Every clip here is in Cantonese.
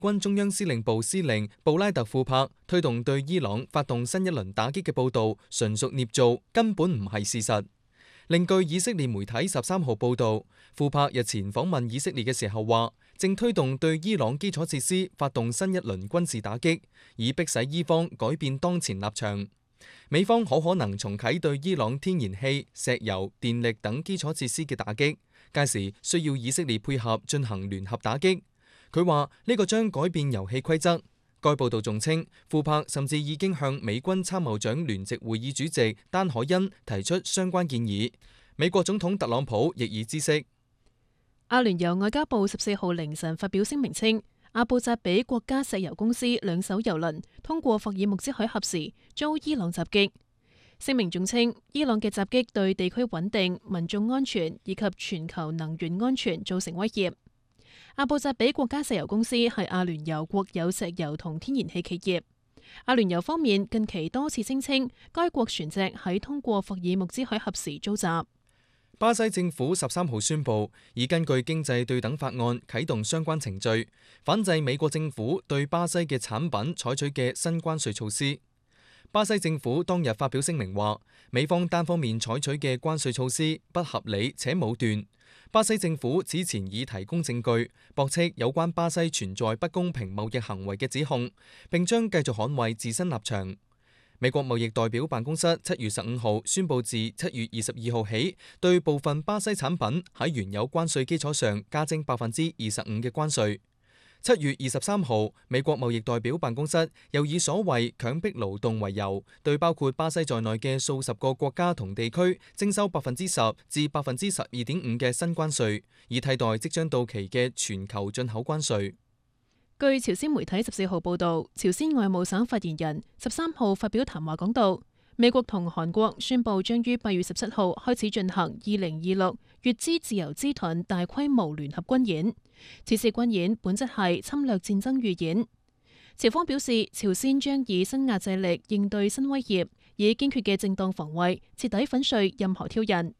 軍中央司令部司令布拉特庫珀推動對伊朗發動新一輪打擊嘅報導純屬捏造，根本唔係事實。另據以色列媒體13號報導，庫珀日前訪問以色列嘅時候話，正推動對伊朗基礎設施發動新一輪軍事打擊，以迫使伊方改變當前立場。美方好可能重啟對伊朗天然氣、石油、電力等基礎設施嘅打擊，屆時需要以色列配合進行聯合打擊。佢話呢個將改變遊戲規則。該報道仲稱，庫珀甚至已經向美軍參謀長聯席會議主席丹海恩提出相關建議。美國總統特朗普亦已知悉。 阿聯酋外交部14號凌晨發表聲明稱，阿布扎比國家石油公司2艘油輪通過霍爾木茲海峽時遭伊朗襲擊。聲明仲稱，伊朗嘅襲擊對地區穩定、民眾安全以及全球能源安全造成威脅。阿布扎比國家石油公司係阿聯酋國有石油同天然氣企業。阿聯酋方面近期多次聲稱，該國船隻喺通過霍爾木茲海峽時遭襲。 巴西政府13號宣布，已根據經濟對等法案啟動相關程序，反制美國政府對巴西嘅產品採取嘅新關稅措施。巴西政府當日發表聲明話，美方單方面採取嘅關稅措施不合理且武斷。巴西政府此前已提供證據，駁斥有關巴西存在不公平貿易行為嘅指控，並將繼續捍衛自身立場。美國貿易代表辦公室7月15號宣布，自7月22號起，對部分巴西產品喺原有關稅基礎上加徵25%嘅關稅。7月23號，美國貿易代表辦公室又以所謂強迫勞動為由，對包括巴西在內嘅數十個國家同地區徵收10%至12.5%嘅新關稅，以替代即將到期嘅全球進口關稅。 據朝鮮媒體14號報導，朝鮮外務省發言人13號發表談話講到，美國同韓國宣布將於8月17號開始進行2026乙支自由之盾大規模聯合軍演。此次軍演本質係侵略戰爭預演。朝方表示，朝鮮將以新壓制力應對新威脅，以堅決嘅正當防衛徹底粉碎任何挑釁。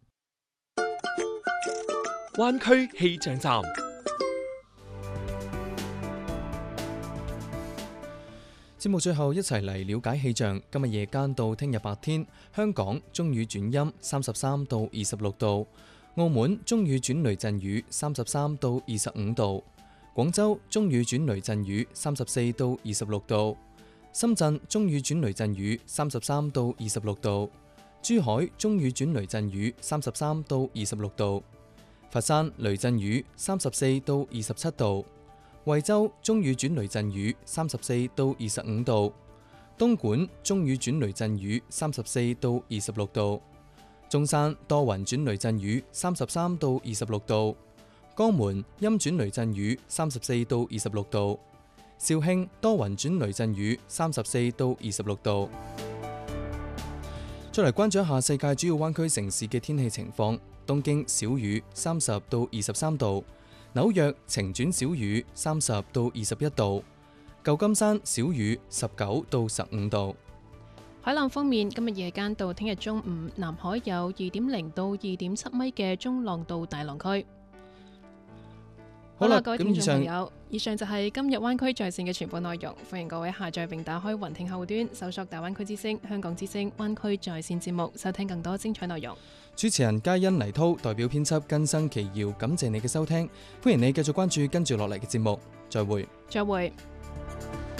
灣區氣象站。 節目最後一齊嚟了解氣象。今日夜間到聽日白天，香港中雨轉陰，33到26度；澳門中雨轉雷陣雨，33到25度；廣州中雨轉雷陣雨，34到26度；深圳中雨轉雷陣雨，33到26度；珠海中雨轉雷陣雨，33到26度；佛山雷陣雨，34到27度；惠州中雨轉雷陣雨，34到25度；東莞中雨轉雷陣雨，34到26度；中山多雲轉雷陣雨，33到26度；江門陰轉雷陣雨，34到26度；肇慶多雲轉雷陣雨，34到26度。再嚟關注一下世界主要灣區城市嘅天氣情況。東京小雨30到23度。紐約晴轉小雨30到21度，舊金山小雨19到15度。 海浪方面，今日夜間到聽日中午，南海有2.0到2.7米嘅中浪到大浪區。好啦，各位聽眾朋友，以上就係今日灣區在線嘅全部內容。歡迎各位下載並打開雲聽客戶端，搜索大灣區之聲、香港之聲、灣區在線節目，收聽更多精彩內容。 主持人嘉欣黎濤代表編輯根生奇瑤，感謝你嘅收聽，歡迎你繼續關注跟住落嚟嘅節目，再會。